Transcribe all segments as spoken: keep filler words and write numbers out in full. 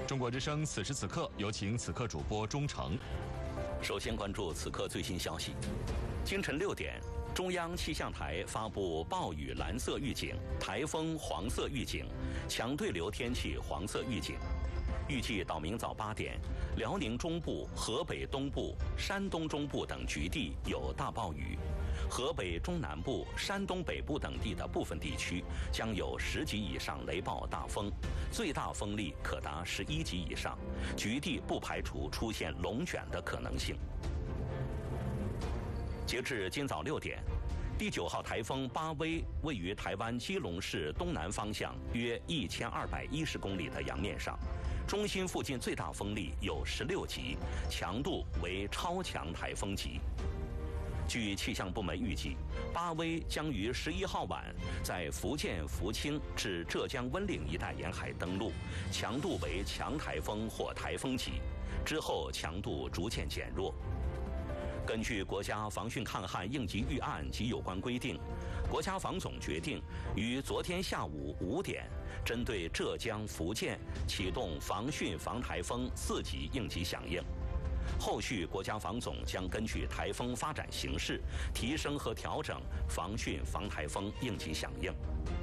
中国之声此时此刻，有请此刻主播钟诚。 首先关注此刻最新消息。清晨六点，中央气象台发布暴雨蓝色预警、台风黄色预警、强对流天气黄色预警。预计到明早八点，辽宁中部、河北东部、山东中部等局地有大暴雨，河北中南部、山东北部等地的部分地区将有十级以上雷暴大风，最大风力可达十一级以上，局地不排除出现龙卷的可能性。截至今早六点，第九号台风巴威位于台湾基隆市东南方向约一千二百一十公里的洋面上，中心附近最大风力有十六级，强度为超强台风级。据气象部门预计，巴威将于十一号晚在福建福清至浙江温岭一带沿海登陆，强度为强台风或台风级，之后强度逐渐减弱。根据国家防汛抗旱应急预案及有关规定，国家防总决定于昨天下午五点，针对浙江、福建启动防汛防台风四级应急响应。后续国家防总将根据台风发展形势，提升和调整防汛防台风应急响应。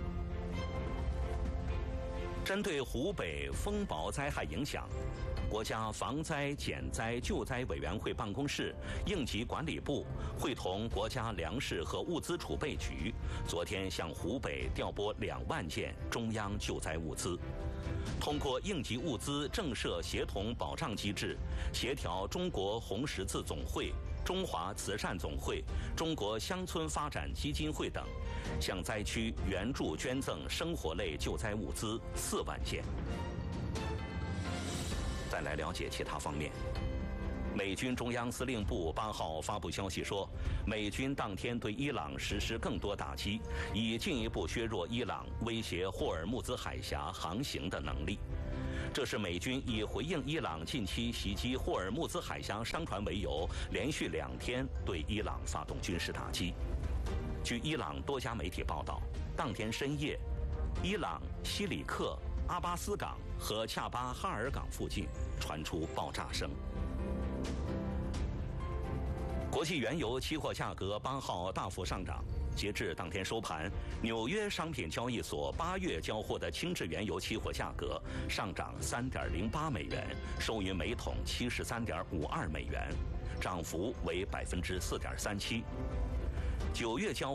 针对湖北风雹灾害影响，国家防灾减灾救灾委员会办公室应急管理部会同国家粮食和物资储备局，昨天向湖北调拨两万件中央救灾物资。通过应急物资政设协同保障机制，协调中国红十字总会、中华慈善总会、中国乡村发展基金会等，向灾区援助捐赠生活类救灾物资四万件。再来了解其他方面。美军中央司令部八号发布消息说，美军当天对伊朗实施更多打击，以进一步削弱伊朗威胁霍尔木兹海峡航行的能力。这是美军以回应伊朗近期袭击霍尔木兹海峡商船为由，连续两天对伊朗发动军事打击。据伊朗多家媒体报道，当天深夜，伊朗西里克、阿巴斯港和恰巴哈尔港附近传出爆炸声。国际原油期货价格八号大幅上涨，截至当天收盘，纽约商品交易所八月交货的轻质原油期货价格上涨三点零八美元，收于每桶七十三点五二美元，涨幅为百分之四点三七。九月交